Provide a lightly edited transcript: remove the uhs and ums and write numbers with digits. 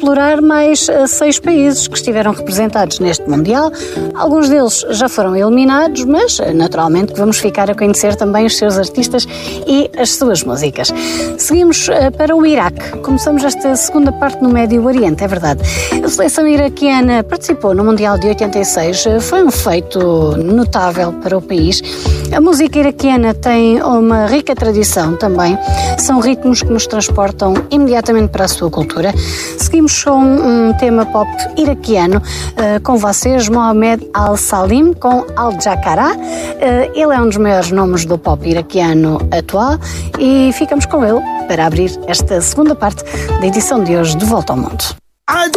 explorar mais 6 países que estiveram representados neste Mundial. Alguns deles já foram eliminados, mas naturalmente que vamos ficar a conhecer também os seus artistas e as suas músicas. Seguimos para o Iraque. Começamos esta segunda parte no Médio Oriente, é verdade. A seleção iraquiana participou no Mundial de 86, foi um feito notável para o país. A música iraquiana tem uma rica tradição também, são ritmos que nos transportam imediatamente para a sua cultura. Seguimos com um tema pop iraquiano, com vocês, Mohamed Al-Salim, com Al-Jakara. Ele é um dos maiores nomes do pop iraquiano atual e ficamos com ele para abrir esta segunda parte da edição de hoje de Volta ao Mundo.